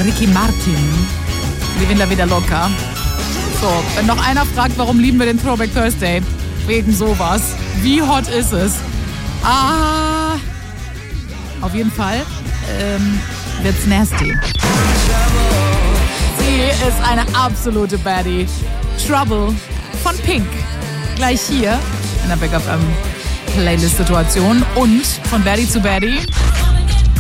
Ricky Martin. Livin la vida loca. So, wenn noch einer fragt, warum lieben wir den Throwback Thursday? Wegen sowas. Wie hot ist es? Auf jeden Fall wird's nasty. Sie ist eine absolute Baddie. Trouble von Pink. Gleich hier in der Backup Playlist-Situation. Und von Baddie zu Baddie